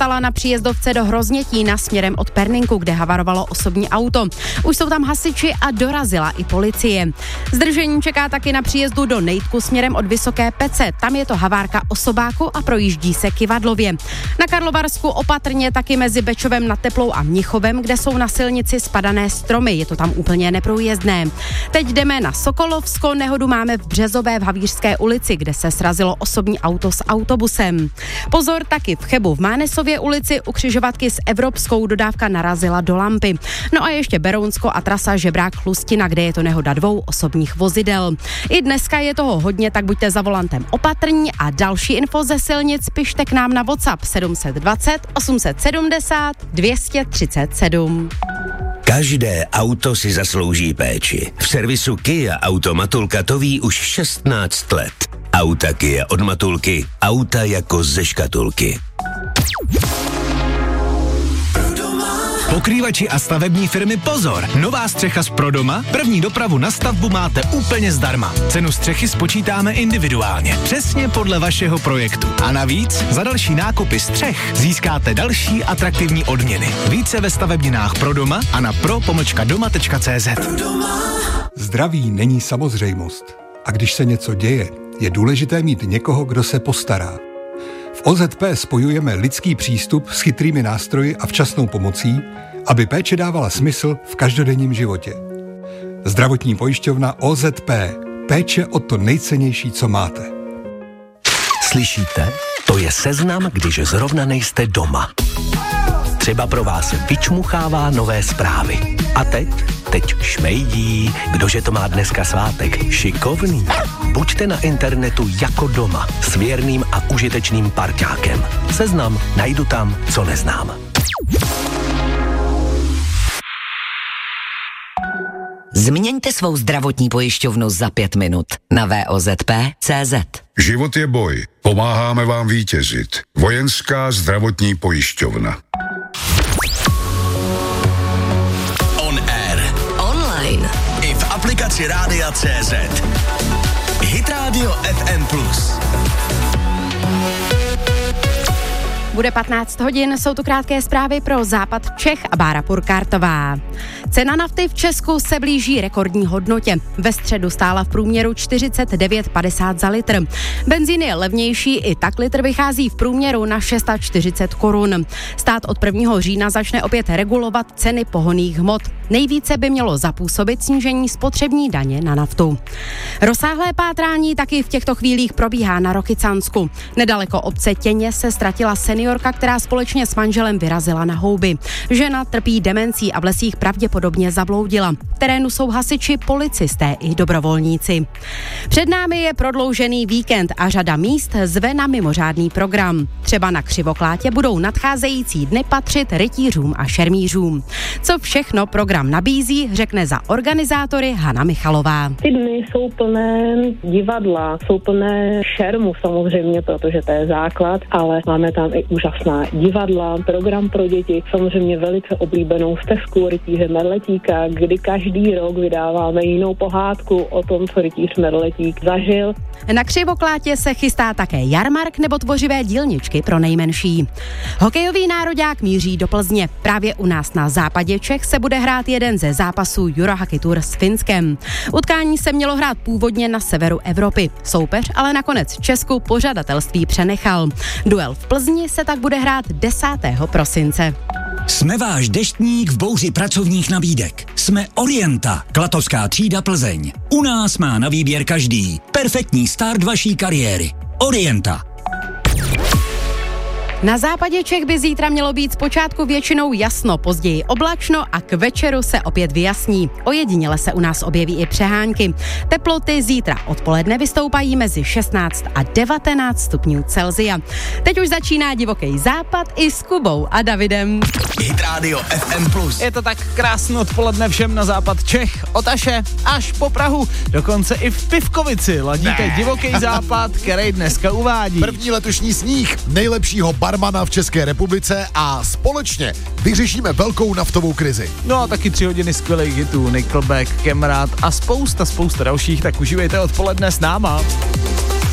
nastala na příjezdovce do Hroznětína směrem od Perninku, kde havarovalo osobní auto. Už jsou tam hasiči a dorazila i policie. Zdržení čeká taky na příjezdu do Nejtku směrem od Vysoké Pece. Tam je to havárka osobáku a projíždí se Kyvadlově. Na Karlovarsku opatrně taky mezi Bečovem nad Teplou a Mnichovem, kde jsou na silnici spadané stromy. Je to tam úplně neprůjezdné. Teď jdeme na Sokolovsko. Nehodu máme v Březové v Havířské ulici, kde se srazilo osobní auto s autobusem. Pozor, taky v Chebu v Mánesově ulici u křižovatky s Evropskou dodávka narazila do lampy. No a ještě Berounsko a trasa Žebrák-Chlustina, kde je to nehoda 2 osobních vozidel. I dneska je toho hodně, tak buďte za volantem opatrní a další info ze silnic pište k nám na WhatsApp 720 870 237. Každé auto si zaslouží péči. V servisu Kia Auto Matulka to ví už 16 let. Auta Kia od Matulky, auta jako ze škatulky. Pokrývači a stavební firmy pozor! Nová střecha z Prodoma? První dopravu na stavbu máte úplně zdarma. Cenu střechy spočítáme individuálně, přesně podle vašeho projektu. A navíc za další nákupy střech získáte další atraktivní odměny. Více ve stavebninách Prodoma a na pro-doma.cz. Zdraví není samozřejmost. A když se něco děje, je důležité mít někoho, kdo se postará. V OZP spojujeme lidský přístup s chytrými nástroji a včasnou pomocí, aby péče dávala smysl v každodenním životě. Zdravotní pojišťovna OZP. Péče o to nejcennější, co máte. Slyšíte? To je seznam, když zrovna nejste doma. Třeba pro vás vyčmuchává nové zprávy. A teď šmejdí, kdože to má dneska svátek. Šikovný. Buďte na internetu jako doma, s věrným a užitečným parťákem. Seznam najdu tam, co neznám. Změňte svou zdravotní pojišťovnu za 5 minut na VOZP.cz. Život je boj. Pomáháme vám vítězit. Vojenská zdravotní pojišťovna. On air. Online. I v aplikaci Rádia CZ. Hit Radio FM+. Bude 15 hodin, jsou tu krátké zprávy pro západ Čech a Bára Purkártová. Cena nafty v Česku se blíží rekordní hodnotě. Ve středu stála v průměru 49,50 za litr. Benzín je levnější, i tak litr vychází v průměru na 640 korun. Stát od 1. října začne opět regulovat ceny pohonných hmot. Nejvíce by mělo zapůsobit snížení spotřební daně na naftu. Rozsáhlé pátrání taky v těchto chvílích probíhá na Rokycansku. Nedaleko obce Těně se ztratila seniorka, která společně s manželem vyrazila na houby. Žena trpí demencí a v lesích pravděpodobně zabloudila. V terénu jsou hasiči, policisté i dobrovolníci. Před námi je prodloužený víkend a řada míst zve na mimořádný program. Třeba na Křivoklátě budou nadcházející dny patřit rytířům a šermířům. Co všechno program nabízí, řekne za organizátory Hana Michalová. Ty dny jsou plné divadla, jsou plné šermu samozřejmě, protože to je základ, ale máme tam i úžasná divadla, program pro děti, samozřejmě velice oblíbenou stezku rytíře Merletíka, kdy každý rok vydáváme jinou pohádku o tom, co rytíř Merletík zažil. Na Křivoklátě se chystá také jarmark nebo tvořivé dílničky pro nejmenší. Hokejový nároďák míří do Plzně. Právě u nás na západě Čech se bude hrát jeden ze zápasů Eurohockey Tour s Finskem. Utkání se mělo hrát původně na severu Evropy. Soupeř ale nakonec Česku pořadatelství přenechal. Duel v Plzni se tak bude hrát 10. prosince. Jsme váš deštník v bouři pracovních nabídek. Jsme Orienta, Klatovská třída Plzeň. U nás má na výběr každý. Perfektní start vaší kariéry. Orienta. Na západě Čech by zítra mělo být zpočátku většinou jasno, později oblačno a k večeru se opět vyjasní. Ojediněle se u nás objeví i přehánky. Teploty zítra odpoledne vystoupají mezi 16 a 19 stupňů Celsia. Teď už začíná divoký západ i s Kubou a Davidem. Hit Radio FM+. Je to tak krásné odpoledne všem na západ Čech, od Aše až po Prahu. Dokonce i v Pivkovici ladíte divoký západ, který dneska uvádí. První letošní sníh, nejlepšího barmana v České republice a společně vyřešíme velkou naftovou krizi. No a taky 3 hodiny skvělých hitů, Nickelback, Kemrad a spousta dalších, tak užívejte odpoledne s náma.